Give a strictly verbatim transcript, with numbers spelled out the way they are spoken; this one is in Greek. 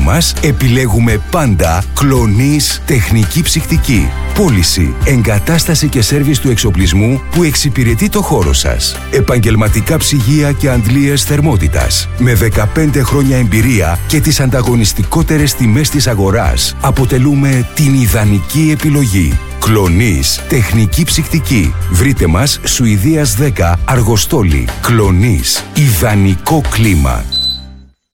μας επιλέγουμε πάντα Κλονίς Τεχνική Ψυκτική. Πώληση, εγκατάσταση και σέρβις του εξοπλισμού που εξυπηρετεί το χώρο σας. Επαγγελματικά ψυγεία και αντλίες θερμότητας. Με δεκαπέντε χρόνια εμπειρία και τις ανταγωνιστικότερες τιμές της αγοράς, αποτελούμε την ιδανική επιλογή. Κλονίς Τεχνική Ψυκτική. Βρείτε μας Σουηδίας δέκα, Αργοστόλη. Κλονίς. Ιδανικό κλίμα.